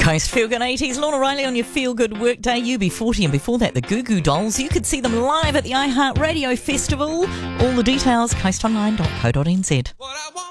Coast Feel Good 80s. Lorna Riley on your Feel Good Workday. UB40 and before that the Goo Goo Dolls. You could see them live at the iHeart Radio Festival. All the details coastonline.co.nz.